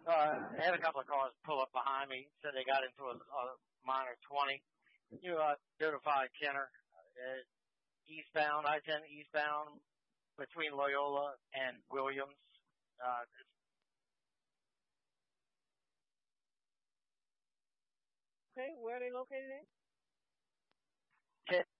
I had a couple of cars pull up behind me. Said they got into a minor 20. You notified Kenner. Eastbound, I-10 eastbound between Loyola and Williams. Okay, where are they located in?